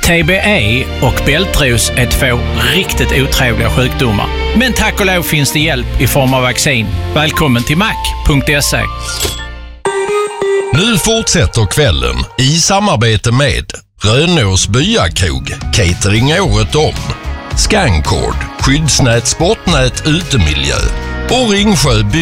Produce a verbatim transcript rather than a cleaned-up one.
T B E och bältros är två riktigt otrevliga sjukdomar. Men tack och lov finns det hjälp i form av vaccin. Välkommen till mac punkt se. Nu fortsätter kvällen i samarbete med Rönås Byakrog, catering året om, Scancord, skyddsnät, sportnät, utemiljö och Ringsjö by.